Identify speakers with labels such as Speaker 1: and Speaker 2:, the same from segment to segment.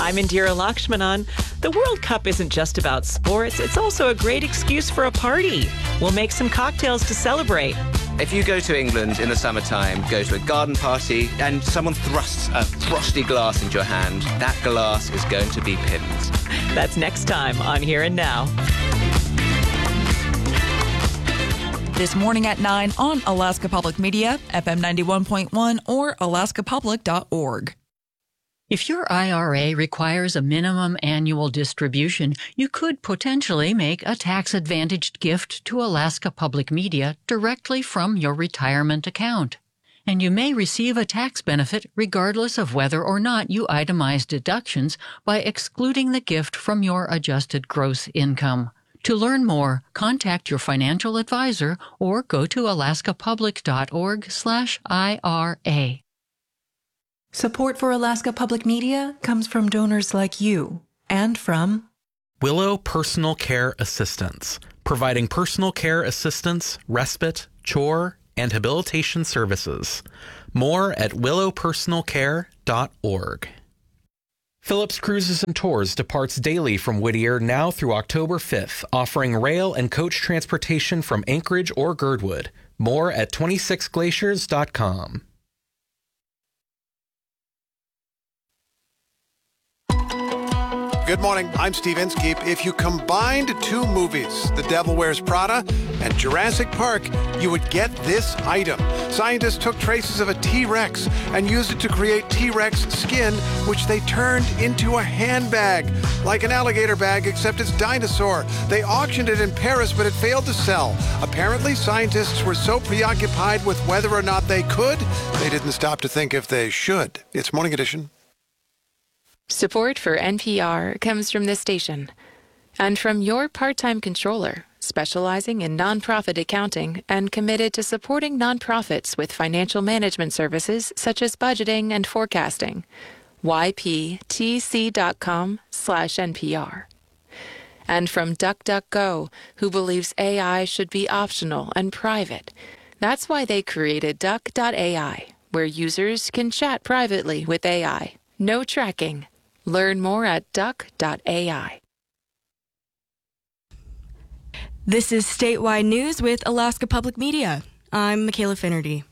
Speaker 1: I'm Indira Lakshmanan. The World Cup isn't just about sports, it's also a great excuse for a party. We'll make some cocktails to celebrate.
Speaker 2: If you go to England in the summertime, go to a garden party, and someone thrusts a frosty glass into your hand, that glass is going to be pinned.
Speaker 1: That's next time on Here and Now.
Speaker 3: This morning at 9 on Alaska Public Media, FM 91.1 or alaskapublic.org.
Speaker 4: If your IRA requires a minimum annual distribution, you could potentially make a tax-advantaged gift to Alaska Public Media directly from your retirement account. And you may receive a tax benefit regardless of whether or not you itemize deductions by excluding the gift from your adjusted gross income. To learn more, contact your financial advisor or go to alaskapublic.org/IRA.
Speaker 5: Support for Alaska Public Media comes from donors like you and from
Speaker 6: Willow Personal Care Assistance, providing personal care assistance, respite, chore, and habilitation services. More at willowpersonalcare.org. Phillips Cruises and Tours departs daily from Whittier now through October 5th, offering rail and coach transportation from Anchorage or Girdwood. More at 26glaciers.com.
Speaker 7: Good morning, I'm Steve Inskeep. If you combined two movies, The Devil Wears Prada and Jurassic Park, you would get this item. Scientists took traces of a T-Rex and used it to create T-Rex skin, which they turned into a handbag, like an alligator bag, except it's dinosaur. They auctioned it in Paris, but it failed to sell. Apparently, scientists were so preoccupied with whether or not they could, they didn't stop to think if they should. It's Morning Edition.
Speaker 8: Support for NPR comes from this station and from your part-time controller, specializing in nonprofit accounting and committed to supporting nonprofits with financial management services such as budgeting and forecasting. yptc.com/NPR. And from DuckDuckGo, who believes AI should be optional and private. That's why they created Duck.ai, where users can chat privately with AI. No tracking. Learn more at duck.ai.
Speaker 9: This is Statewide News with Alaska Public Media. I'm Michaela Finnerty.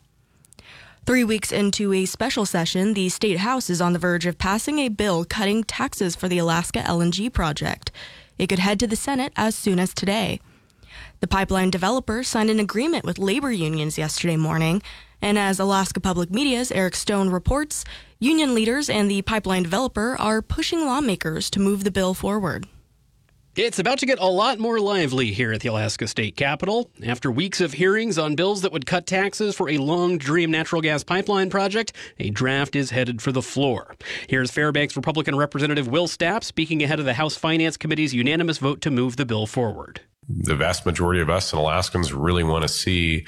Speaker 9: 3 weeks into a special session, the State House is on the verge of passing a bill cutting taxes for the Alaska LNG project. It could head to the Senate as soon as today. The pipeline developer signed an agreement with labor unions yesterday morning, and as Alaska Public Media's Eric Stone reports, union leaders and the pipeline developer are pushing lawmakers to move the bill forward.
Speaker 10: It's about to get a lot more lively here at the Alaska State Capitol. After weeks of hearings on bills that would cut taxes for a long-dreamed natural gas pipeline project, a draft is headed for the floor. Here's Fairbanks Republican Representative Will Stapp speaking ahead of the House Finance Committee's unanimous vote to move the bill forward.
Speaker 11: The vast majority of us and Alaskans really want to see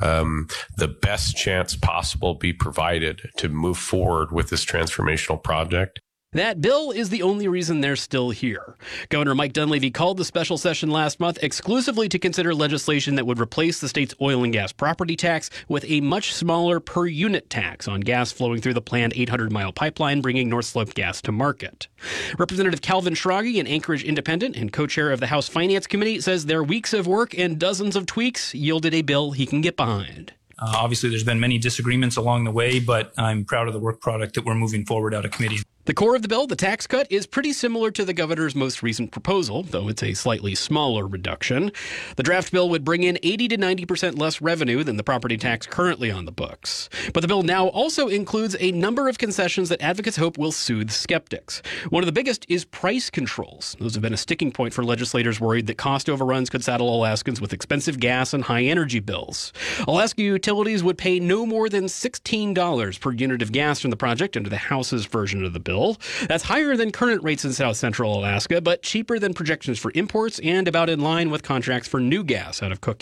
Speaker 11: the best chance possible be provided to move forward with this transformational project.
Speaker 10: That bill is the only reason they're still here. Governor Mike Dunleavy called the special session last month exclusively to consider legislation that would replace the state's oil and gas property tax with a much smaller per-unit tax on gas flowing through the planned 800-mile pipeline bringing North Slope gas to market. Representative Calvin Schrage, an Anchorage independent and co-chair of the House Finance Committee, says their weeks of work and dozens of tweaks yielded a bill he can get behind.
Speaker 12: Obviously, there's been many disagreements along the way, but I'm proud of the work product that we're moving forward out of committee.
Speaker 10: The core of the bill, the tax cut, is pretty similar to the governor's most recent proposal, though it's a slightly smaller reduction. The draft bill would bring in 80 to 90% less revenue than the property tax currently on the books. But the bill now also includes a number of concessions that advocates hope will soothe skeptics. One of the biggest is price controls. Those have been a sticking point for legislators worried that cost overruns could saddle Alaskans with expensive gas and high energy bills. Alaska utilities would pay no more than $16 per unit of gas from the project under the House's version of the bill. That's higher than current rates in South Central Alaska, but cheaper than projections for imports and about in line with contracts for new gas out of Cook Inlet.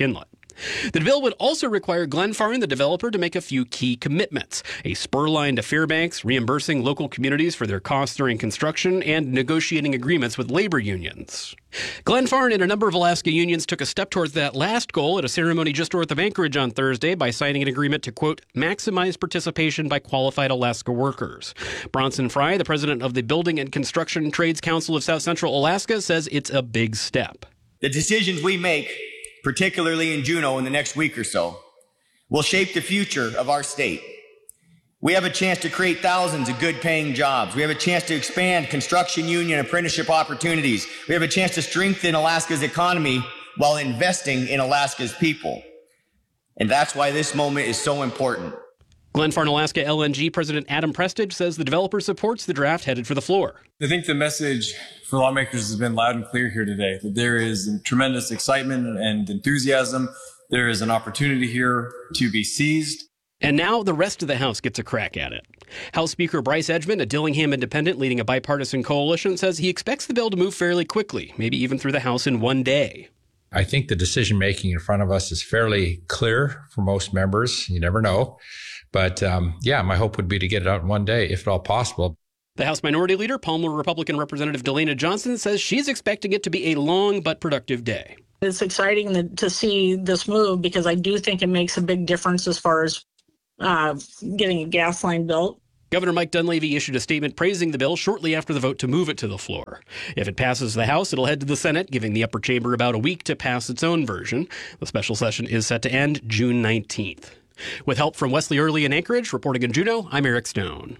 Speaker 10: The bill would also require Glenfarne, the developer, to make a few key commitments. A spur line to Fairbanks, reimbursing local communities for their costs during construction, and negotiating agreements with labor unions. Glenfarne and a number of Alaska unions took a step towards that last goal at a ceremony just north of Anchorage on Thursday by signing an agreement to, quote, maximize participation by qualified Alaska workers. Bronson Fry, the president of the Building and Construction Trades Council of South Central Alaska, says it's a big step.
Speaker 13: The decisions we make, particularly in Juneau in the next week or so, will shape the future of our state. We have a chance to create thousands of good-paying jobs. We have a chance to expand construction union apprenticeship opportunities. We have a chance to strengthen Alaska's economy while investing in Alaska's people. And that's why this moment is so important.
Speaker 10: Glenfarne, Alaska LNG President Adam Prestage says the developer supports the draft headed for the floor.
Speaker 14: I think the message for lawmakers has been loud and clear here today, that there is tremendous excitement and enthusiasm. There is an opportunity here to be seized.
Speaker 10: And now the rest of the House gets a crack at it. House Speaker Bryce Edgmon, a Dillingham independent leading a bipartisan coalition, says he expects the bill to move fairly quickly, maybe even through the House in one day.
Speaker 15: I think the decision making in front of us is fairly clear for most members. You never know. But my hope would be to get it out in one day, if at all possible.
Speaker 10: The House Minority Leader, Palmer Republican Representative Delana Johnson, says she's expecting it to be a long but productive day.
Speaker 16: It's exciting to see this move because I do think it makes a big difference as far as getting a gas line built.
Speaker 10: Governor Mike Dunleavy issued a statement praising the bill shortly after the vote to move it to the floor. If it passes the House, it'll head to the Senate, giving the upper chamber about a week to pass its own version. The special session is set to end June 19th. With help from Wesley Early in Anchorage, reporting in Juneau, I'm Eric Stone.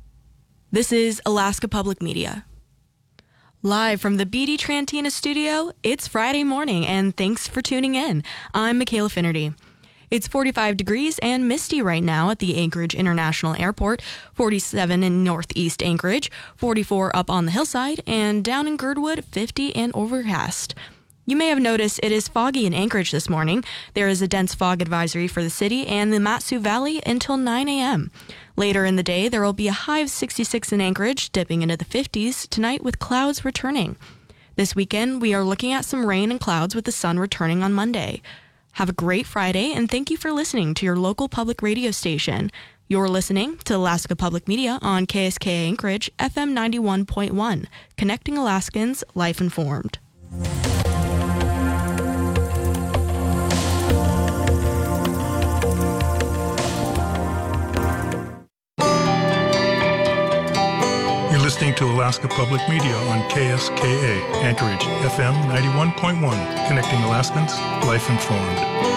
Speaker 9: This is Alaska Public Media. Live from the BD Trantina studio, it's Friday morning, and thanks for tuning in. I'm Michaela Finnerty. It's 45 degrees and misty right now at the Anchorage International Airport, 47 in northeast Anchorage, 44 up on the hillside, and down in Girdwood, 50 and overcast. You may have noticed it is foggy in Anchorage this morning. There is a dense fog advisory for the city and the Mat-Su Valley until 9 a.m. Later in the day, there will be a high of 66 in Anchorage, dipping into the 50s tonight with clouds returning. This weekend, we are looking at some rain and clouds with the sun returning on Monday. Have a great Friday, and thank you for listening to your local public radio station. You're listening to Alaska Public Media on KSKA Anchorage, FM 91.1, connecting Alaskans life-informed.
Speaker 17: You're listening to Alaska Public Media on KSKA Anchorage, FM 91.1, connecting Alaskans life-informed.